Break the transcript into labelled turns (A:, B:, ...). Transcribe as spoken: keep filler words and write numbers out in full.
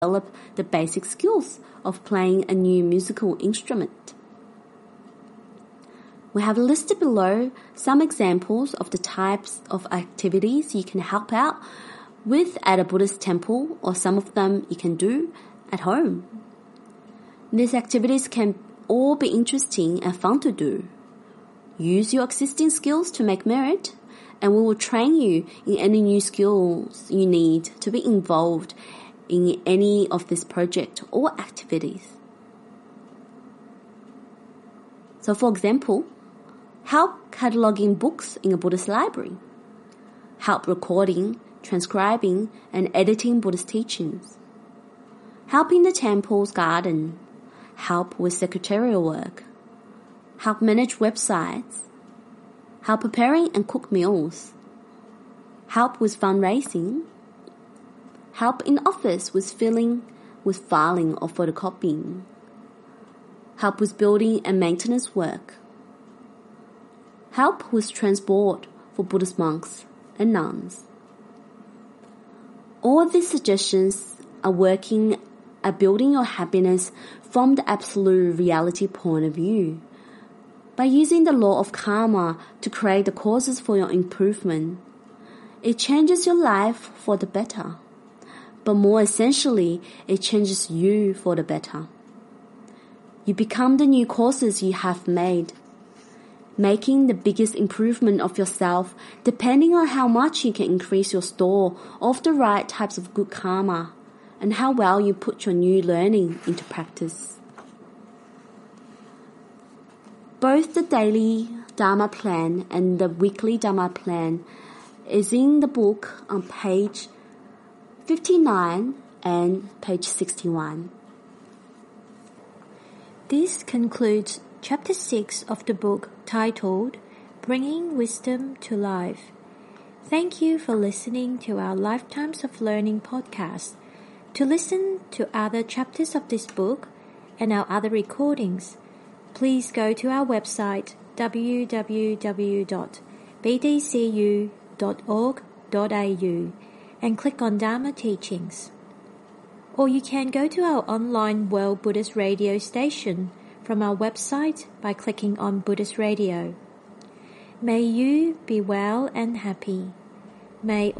A: develop the basic skills of playing a new musical instrument. We have listed below some examples of the types of activities you can help out with at a Buddhist temple, or some of them you can do at home. These activities can all be interesting and fun to do. Use your existing skills to make merit, and we will train you in any new skills you need to be involved in any of this project or activities. So for example, help cataloging books in a Buddhist library. Help recording, transcribing, and editing Buddhist teachings. Help in the temple's garden. Help with secretarial work. Help manage websites. Help preparing and cook meals. Help with fundraising. Help in office with filling, with filing or photocopying. Help with building and maintenance work. Help with transport for Buddhist monks and nuns. All these suggestions are working at building your happiness from the absolute reality point of view, by using the law of karma to create the causes for your improvement. It changes your life for the better, but more essentially, it changes you for the better. You become the new causes you have made, making the biggest improvement of yourself depending on how much you can increase your store of the right types of good karma and how well you put your new learning into practice. Both the daily Dharma plan and the weekly Dharma plan is in the book on page fifty-nine and page sixty-one.
B: This concludes Chapter six of the book titled Bringing Wisdom to Life. Thank you for listening to our Lifetimes of Learning podcast. To listen to other chapters of this book and our other recordings, please go to our website w w w dot b d c u dot org dot a u and click on Dharma Teachings. Or you can go to our online World Buddhist Radio station from our website by clicking on Buddhist Radio. May you be well and happy. May